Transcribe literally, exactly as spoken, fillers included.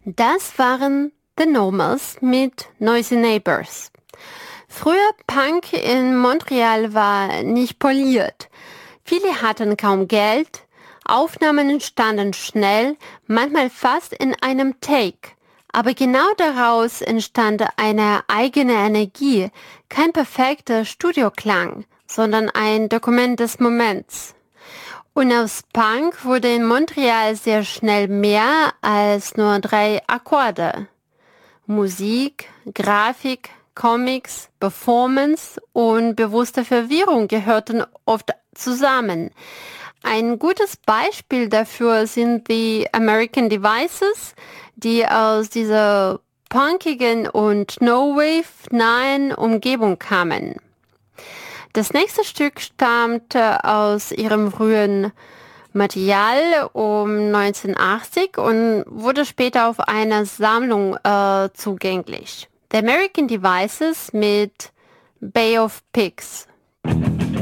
Das waren The Normals mit Noisy Neighbors. Früher Punk in Montreal war nicht poliert. Viele hatten kaum Geld. Aufnahmen entstanden schnell, manchmal fast in einem Take. Aber genau daraus entstand eine eigene Energie, kein perfekter Studioklang, sondern ein Dokument des Moments. Und aus Punk wurde in Montreal sehr schnell mehr als nur drei Akkorde. Musik, Grafik, Comics, Performance und bewusste Verwirrung gehörten oft zusammen. Ein gutes Beispiel dafür sind die American Devices, die aus dieser punkigen und No-Wave-nahen Umgebung kamen. Das nächste Stück stammt aus ihrem frühen Material um neunzehnhundertachtzig und wurde später auf einer Sammlung äh, zugänglich. The American Devices mit Bay of Pigs.